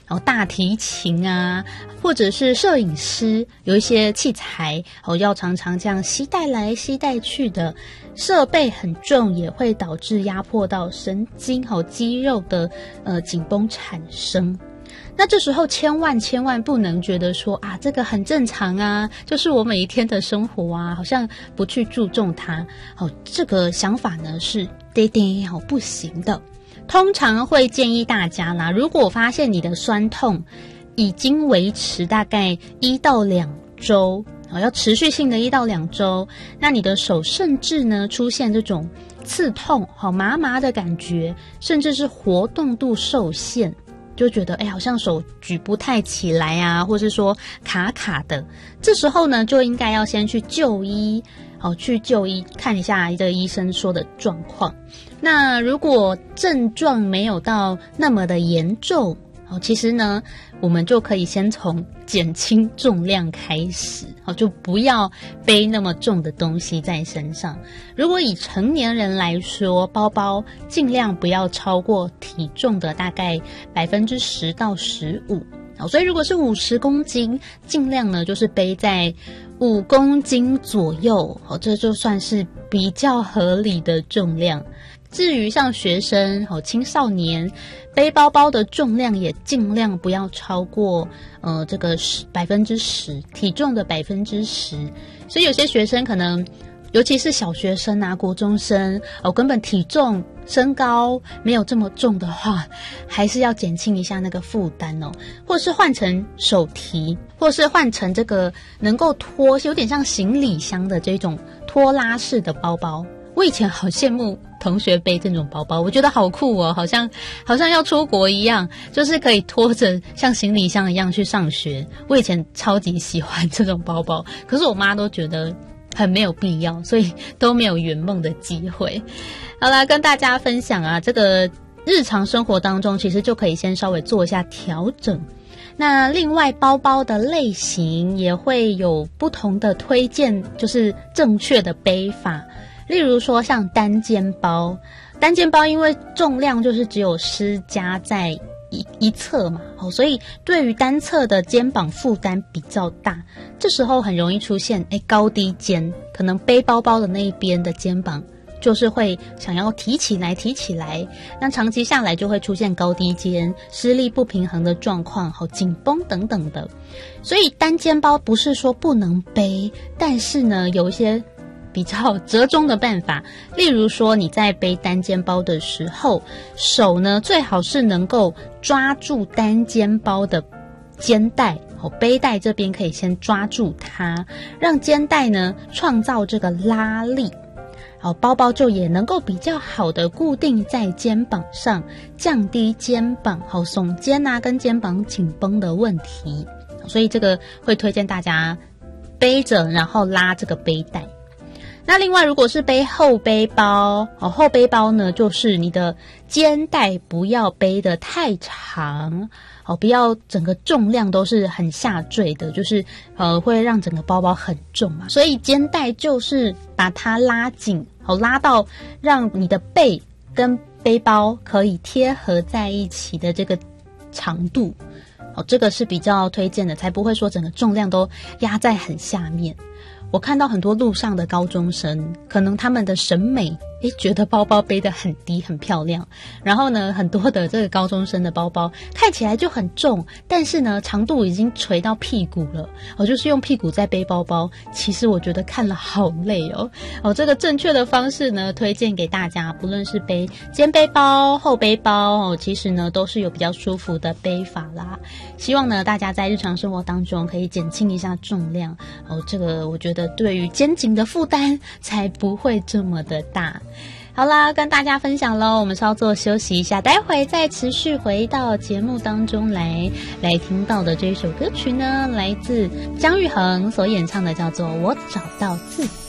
大提琴啊，或者是摄影师有一些器材要常常这样携带来携带去的，设备很重也会导致压迫到神经肌肉的紧绷产生。那这时候千万不能觉得说这个很正常啊，就是我每一天的生活啊，好像不去注重它。这个想法呢是不行的。通常会建议大家啦，如果发现你的酸痛已经维持大概1到2周，要持续性的1到2周，那你的手甚至呢出现这种刺痛麻麻的感觉，甚至是活动度受限，就觉得好像手举不太起来啊，或是说卡卡的，这时候呢就应该要先去就医，看一下这个医生说的状况。那如果症状没有到那么的严重，其实呢我们就可以先从减轻重量开始，就不要背那么重的东西在身上。如果以成年人来说，包包尽量不要超过体重的大概 10% 到 15%，所以如果是50公斤，尽量呢就是背在5公斤左右，这就算是比较合理的重量。至于像学生青少年，背包包的重量也尽量不要超过这个10%，体重的10%。所以有些学生可能，尤其是小学生啊、国中生根本体重身高没有这么重的话，还是要减轻一下那个负担或是换成手提，或是换成这个能够拖，有点像行李箱的这种拖拉式的包包。我以前好羡慕同学背这种包包，我觉得好酷好像要出国一样，就是可以拖着像行李箱一样去上学。我以前超级喜欢这种包包，可是我妈都觉得很没有必要，所以都没有圆梦的机会。好啦，跟大家分享这个日常生活当中其实就可以先稍微做一下调整。那另外包包的类型也会有不同的推荐，就是正确的背法。例如说像单肩包因为重量就是只有施加在一侧嘛，所以对于单侧的肩膀负担比较大，这时候很容易出现高低肩，可能背包包的那一边的肩膀就是会想要提起来，那长期下来就会出现高低肩、施力不平衡的状况，紧绷等等的。所以单肩包不是说不能背，但是呢有一些比较折中的办法。例如说你在背单肩包的时候，手呢最好是能够抓住单肩包的肩带，背带这边可以先抓住它，让肩带呢创造这个拉力，包包就也能够比较好的固定在肩膀上，降低肩膀耸肩跟肩膀紧绷的问题。所以这个会推荐大家背着然后拉这个背带。那另外如果是背后背包，后背包呢就是你的肩带不要背得太长，不要整个重量都是很下坠的，就是会让整个包包很重嘛，所以肩带就是把它拉紧，拉到让你的背跟背包可以贴合在一起的这个长度，这个是比较推荐的，才不会说整个重量都压在很下面。我看到很多路上的高中生，可能他们的审美觉得包包背得很低很漂亮，然后呢很多的这个高中生的包包看起来就很重，但是呢长度已经垂到屁股了，就是用屁股在背包包，其实我觉得看了好累这个正确的方式呢推荐给大家，不论是背肩背包、后背包其实呢都是有比较舒服的背法啦。希望呢大家在日常生活当中可以减轻一下重量这个我觉得对于肩颈的负担才不会这么的大。好啦，跟大家分享咯，我们稍作休息一下，待会再持续回到节目当中来听到的这一首歌曲呢，来自姜育恒所演唱的，叫做《我找到自己》。